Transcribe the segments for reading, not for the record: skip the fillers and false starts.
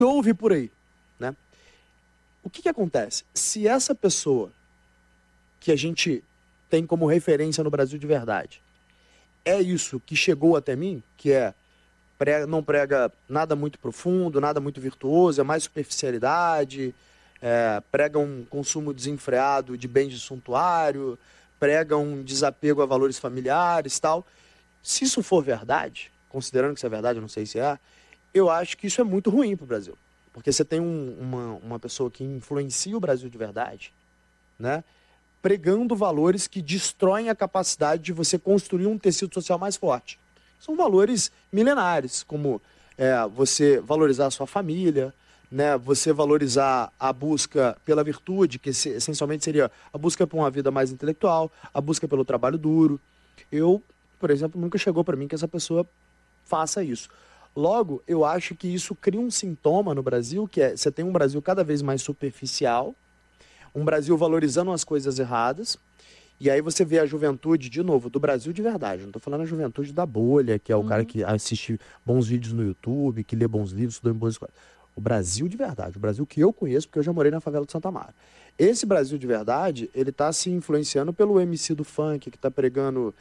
ouve por aí, né? O que acontece? Se essa pessoa que a gente tem como referência no Brasil de verdade é isso que chegou até mim, que é não prega nada muito profundo, nada muito virtuoso, é mais superficialidade, prega um consumo desenfreado de bens de suntuário, prega um desapego a valores familiares e tal. Se isso for verdade, considerando que isso é verdade, eu não sei se é, eu acho que isso é muito ruim para o Brasil. Porque você tem uma pessoa que influencia o Brasil de verdade, né, pregando valores que destroem a capacidade de você construir um tecido social mais forte. São valores milenares, como você valorizar a sua família, né, você valorizar a busca pela virtude, que essencialmente seria a busca por uma vida mais intelectual, a busca pelo trabalho duro. Eu, por exemplo, nunca chegou para mim que essa pessoa faça isso. Logo, eu acho que isso cria um sintoma no Brasil, que é, você tem um Brasil cada vez mais superficial, um Brasil valorizando as coisas erradas, e aí você vê a juventude, de novo, do Brasil de verdade. Não estou falando a juventude da bolha, que é o cara que assiste bons vídeos no YouTube, que lê bons livros, estuda em boas escolas. O Brasil de verdade, o Brasil que eu conheço, porque eu já morei na favela de Santa Amaro. Esse Brasil de verdade, ele está se influenciando pelo MC do funk, que está pregando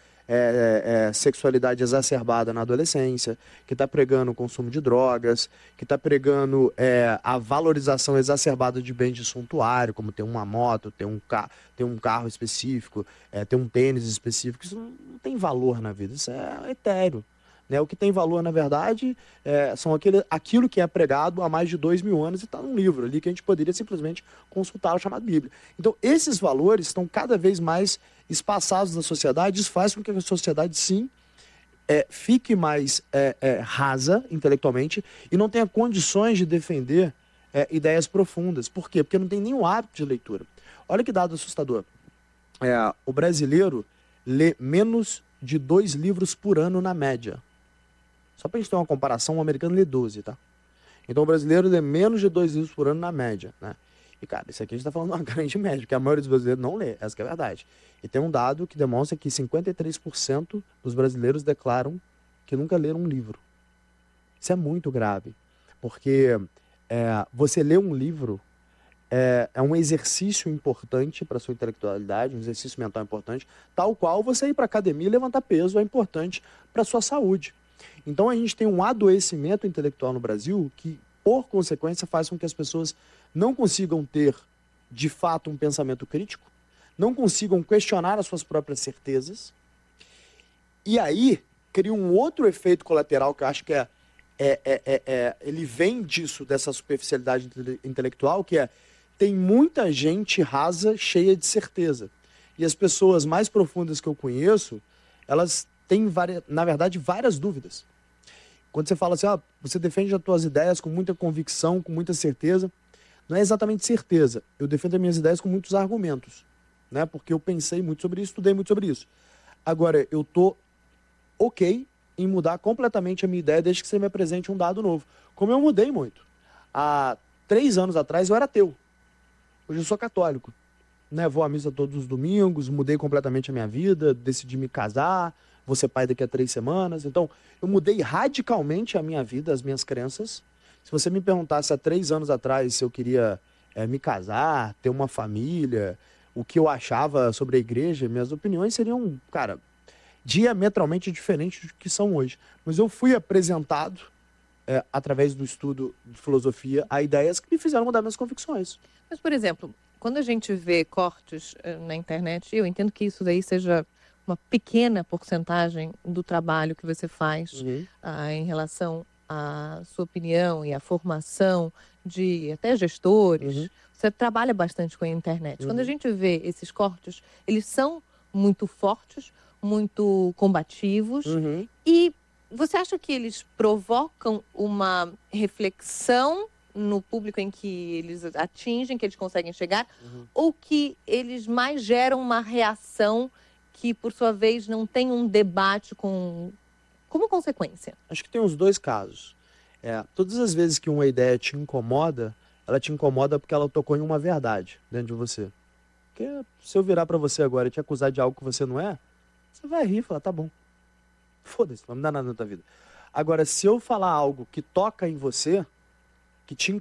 sexualidade exacerbada na adolescência, que está pregando o consumo de drogas, que está pregando a valorização exacerbada de bens de suntuário, como ter uma moto, ter um carro específico, ter um tênis específico. Isso não tem valor na vida, isso é etéreo. Né? O que tem valor, na verdade, são aquilo que é pregado há mais de 2000 anos e está num livro ali que a gente poderia simplesmente consultar, o chamado Bíblia. Então, esses valores estão cada vez mais espaçados na sociedade. Isso faz com que a sociedade, sim, fique mais rasa intelectualmente e não tenha condições de defender ideias profundas. Por quê? Porque não tem nenhum hábito de leitura. Olha que dado assustador. O brasileiro lê menos de 2 livros por ano na média. Só para a gente ter uma comparação, o americano lê 12, tá? Então o brasileiro lê menos de 2 livros por ano na média, né? E, cara, isso aqui a gente está falando de uma grande média, porque a maioria dos brasileiros não lê, essa que é a verdade. E tem um dado que demonstra que 53% dos brasileiros declaram que nunca leram um livro. Isso é muito grave, porque você ler um livro é um exercício importante para a sua intelectualidade, um exercício mental importante, tal qual você ir para a academia e levantar peso é importante para a sua saúde. Então a gente tem um adoecimento intelectual no Brasil que, por consequência, faz com que as pessoas não consigam ter, de fato, um pensamento crítico, não consigam questionar as suas próprias certezas, e aí cria um outro efeito colateral que eu acho que ele vem disso, dessa superficialidade intelectual, que tem muita gente rasa, cheia de certeza. E as pessoas mais profundas que eu conheço, elas têm, na verdade, várias dúvidas. Quando você fala assim, você defende as tuas ideias com muita convicção, com muita certeza, não é exatamente certeza. Eu defendo as minhas ideias com muitos argumentos, né? Porque eu pensei muito sobre isso, estudei muito sobre isso. Agora, eu tô ok em mudar completamente a minha ideia desde que você me apresente um dado novo. Como eu mudei muito. Há 3 anos atrás eu era ateu. Hoje eu sou católico. Né? Vou à missa todos os domingos, mudei completamente a minha vida, decidi me casar, vou ser pai daqui a 3 semanas. Então, eu mudei radicalmente a minha vida, as minhas crenças. Se você me perguntasse há 3 anos atrás se eu queria me casar, ter uma família, o que eu achava sobre a igreja, minhas opiniões seriam, cara, diametralmente diferentes do que são hoje. Mas eu fui apresentado, através do estudo de filosofia, a ideias que me fizeram mudar minhas convicções. Mas, por exemplo, quando a gente vê cortes na internet, eu entendo que isso daí seja uma pequena porcentagem do trabalho que você faz em relação à sua opinião e à formação de até gestores. Você trabalha bastante com a internet. Quando a gente vê esses cortes, eles são muito fortes, muito combativos. E você acha que eles provocam uma reflexão no público em que eles atingem, que eles conseguem chegar, ou que eles mais geram uma reação que, por sua vez, não tem um debate como consequência? Acho que tem os dois casos. Todas as vezes que uma ideia te incomoda, ela te incomoda porque ela tocou em uma verdade dentro de você. Porque se eu virar pra você agora e te acusar de algo que você não é, você vai rir e falar, tá bom. Foda-se, não me dá nada na tua vida. Agora, se eu falar algo que toca em você, que te